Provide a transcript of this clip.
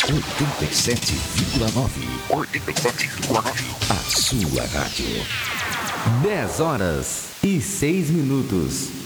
87,9. 87,9. A sua rádio. 10 horas e 6 minutos.